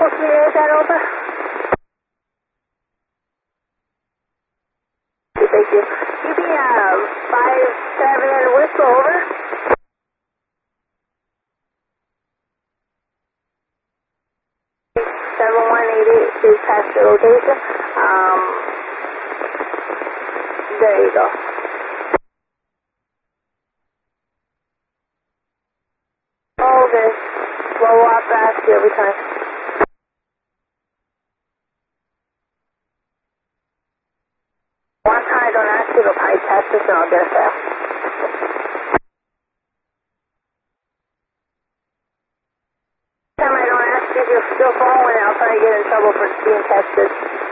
Community, is that over? Thank you. UB 57 whistle, over. 7188 is past your location. There you go. Okay. We'll walk past you every time. One time I don't ask you to pipe test this and I'll get a fail. Time I don't ask you if you're still following, I'll try to get in trouble for being tested.